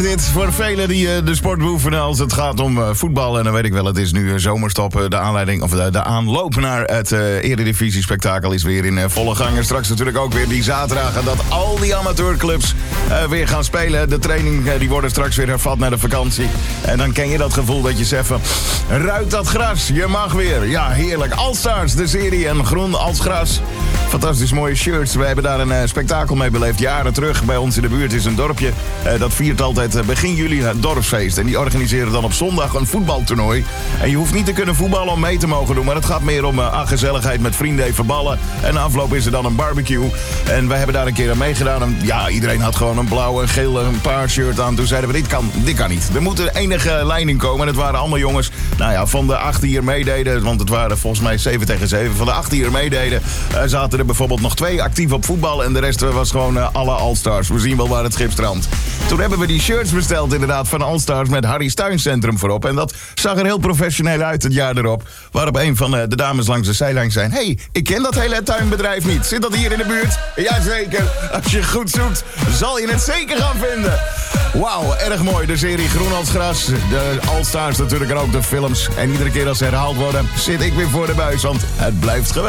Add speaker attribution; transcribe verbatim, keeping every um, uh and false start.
Speaker 1: Dit voor velen die uh, de sport beoefenen als het gaat om uh, voetbal. En dan weet ik wel, het is nu uh, zomerstop. Uh, de aanleiding, of de, de aanloop naar het uh, Eredivisie-spektakel is weer in uh, volle gang. En straks natuurlijk ook weer die zaterdag dat al die amateurclubs uh, weer gaan spelen. De training uh, die worden straks weer hervat naar de vakantie. En dan ken je dat gevoel dat je zegt van, ruikt dat gras, je mag weer. Ja, heerlijk. All-Stars, de serie en groen als gras. Fantastisch mooie shirts. We hebben daar een uh, spektakel mee beleefd jaren terug. Bij ons in de buurt is een dorpje. Uh, dat viert altijd begin juli het dorpsfeest. En die organiseren dan op zondag een voetbaltoernooi. En je hoeft niet te kunnen voetballen om mee te mogen doen. Maar het gaat meer om uh, ah, gezelligheid met vrienden, even ballen. En na afloop is er dan een barbecue. En wij hebben daar een keer aan meegedaan. En ja, iedereen had gewoon een blauwe, gele, een paar shirt aan. Toen zeiden we, dit kan, dit kan niet. Er moet een enige lijn in komen. En het waren allemaal jongens, nou ja, van de acht die hier meededen. Want het waren volgens mij zeven tegen zeven. Van de acht die hier meededen uh, zaten er bijvoorbeeld nog twee actief op voetbal. En de rest was gewoon uh, alle All-Stars. We zien wel waar het schip strandt. Toen hebben we die shirts besteld inderdaad van All-Stars met Harry's Tuincentrum voorop. En dat zag er heel professioneel uit het jaar erop. Waarop een van de dames langs de zijlijn zei, hey, ik ken dat hele tuinbedrijf niet. Zit dat hier in de buurt? Jazeker. Als je goed zoekt, zal je het zeker gaan vinden. Wauw, erg mooi. De serie Groen als gras. De All-Stars natuurlijk en ook de films. En iedere keer als ze herhaald worden, zit ik weer voor de buis. Want het blijft geweldig.